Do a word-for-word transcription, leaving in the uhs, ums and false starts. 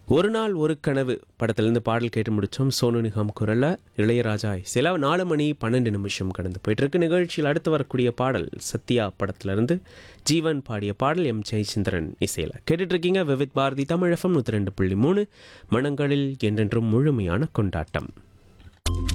ஒரு நாள் ஒரு கனவு படத்திலிருந்து பாடல் கேட்டு முடித்தோம். சோனு நிகாம் குரல்ல, இளையராஜா சில நாலு மணி பன்னெண்டு நிமிஷம் கடந்து போயிட்டுருக்கு. நிகழ்ச்சியில் அடுத்து வரக்கூடிய பாடல் சத்யா படத்திலிருந்து ஜீவன் பாடிய பாடல். எம் ஜெயச்சந்திரன் இசையில் கேட்டுட்ருக்கீங்க. விவித் பாரதி தமிழ் எஃப்எம் நூற்றி ரெண்டு புள்ளி மூணு மனங்களில் என்றென்றும் முழுமையான கொண்டாட்டம்.